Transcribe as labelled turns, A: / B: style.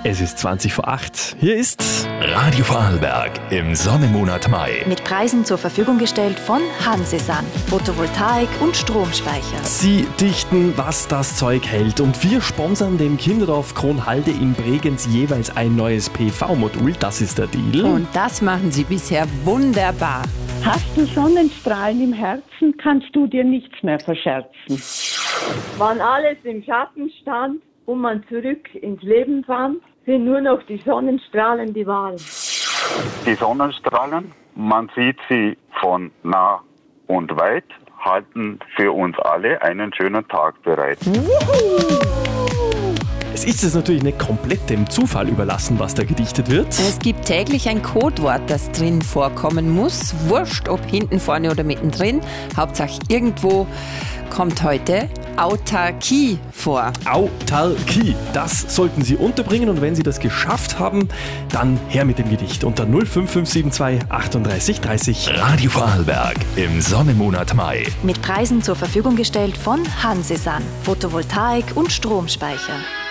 A: Es ist 20 vor 8. Hier ist
B: Radio Vorarlberg im Sonnenmonat Mai.
C: Mit Preisen zur Verfügung gestellt von Hansesan. Photovoltaik und Stromspeicher.
A: Sie dichten, was das Zeug hält. Und wir sponsern dem Kinderdorf Kronhalde in Bregenz jeweils ein neues PV-Modul. Das ist der Deal.
D: Und das machen sie bisher wunderbar.
E: Hast du Sonnenstrahlen im Herzen, kannst du dir nichts mehr verscherzen.
F: Wann alles im Schatten stand und man zurück ins Leben fand, sind nur noch die Sonnenstrahlen die Wahl.
G: Die Sonnenstrahlen, man sieht sie von nah und weit, halten für uns alle einen schönen Tag bereit.
A: Es ist es natürlich nicht komplett dem Zufall überlassen, was da gedichtet wird.
D: Es gibt täglich ein Codewort, das drin vorkommen muss. Wurscht, ob hinten, vorne oder mittendrin. Hauptsache irgendwo kommt heute Autarkie vor.
A: Autarkie, das sollten Sie unterbringen und wenn Sie das geschafft haben, dann her mit dem Gedicht unter 05572 38 30.
B: Radio Vorarlberg im Sonnenmonat Mai.
C: Mit Preisen zur Verfügung gestellt von Hansesan. Photovoltaik und Stromspeicher.